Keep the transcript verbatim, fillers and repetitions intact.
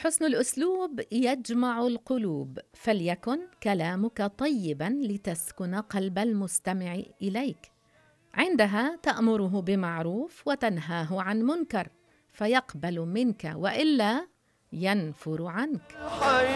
حسن الأسلوب يجمع القلوب، فليكن كلامك طيباً لتسكن قلب المستمع إليك. عندها تأمره بمعروف وتنهاه عن منكر، فيقبل منك، وإلا ينفر عنك.